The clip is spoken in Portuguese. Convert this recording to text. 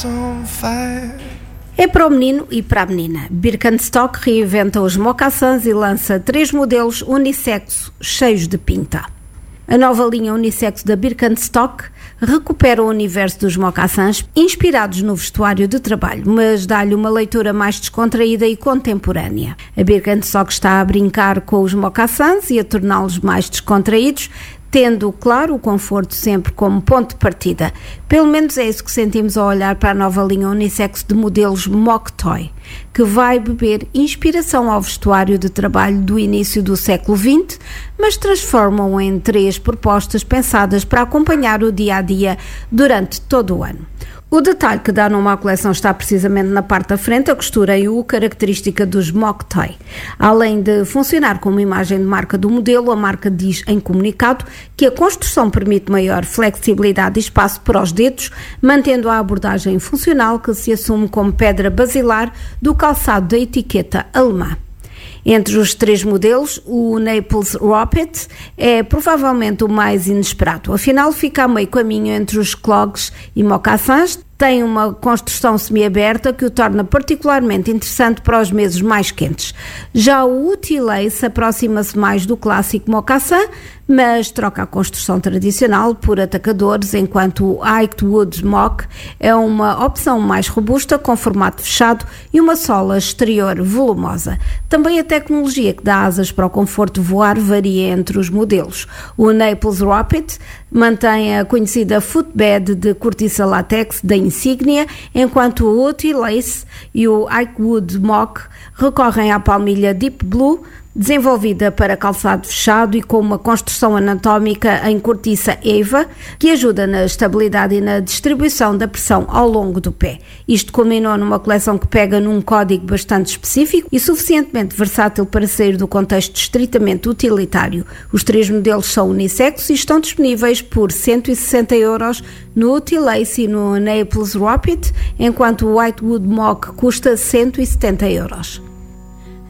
É para o menino e para a menina. Birkenstock reinventa os mocassins e lança 3 modelos unissex cheios de pinta. A nova linha unissex da Birkenstock recupera o universo dos mocassins inspirados no vestuário de trabalho, mas dá-lhe uma leitura mais descontraída e contemporânea. A Birkenstock está a brincar com os mocassins e a torná-los mais descontraídos, tendo, claro, o conforto sempre como ponto de partida. Pelo menos é isso que sentimos ao olhar para a nova linha unissex de modelos Mock Toy, que vai beber inspiração ao vestuário de trabalho do início do século XX, mas transformam em 3 propostas pensadas para acompanhar o dia-a-dia durante todo o ano. O detalhe que dá numa coleção está precisamente na parte da frente, a costura e o característica dos Mock Toy. Além de funcionar como imagem de marca do modelo, a marca diz em comunicado que a construção permite maior flexibilidade e espaço para os dedos, mantendo a abordagem funcional que se assume como pedra basilar do calçado da etiqueta alemã. Entre os 3 modelos, o Naples Roppet é provavelmente o mais inesperado. Afinal, fica a meio caminho entre os clogs e mocassins. Tem uma construção semi-aberta que o torna particularmente interessante para os meses mais quentes. Já o Utilace aproxima-se mais do clássico mocassin, mas troca a construção tradicional por atacadores, enquanto o Hikewood Mock é uma opção mais robusta, com formato fechado e uma sola exterior volumosa. Também a tecnologia que dá asas para o conforto de voar varia entre os modelos. O Naples Roppet mantém a conhecida footbed de cortiça látex da Insignia, enquanto o Utilace e o Hikewood Mock recorrem à palmilha Deep Blue, desenvolvida para calçado fechado e com uma construção anatómica em cortiça EVA, que ajuda na estabilidade e na distribuição da pressão ao longo do pé. Isto culminou numa coleção que pega num código bastante específico e suficientemente versátil para sair do contexto estritamente utilitário. Os 3 modelos são unissex e estão disponíveis por €160 no Utilace e no Naples Roppet, enquanto o Hikewood Mock custa €170.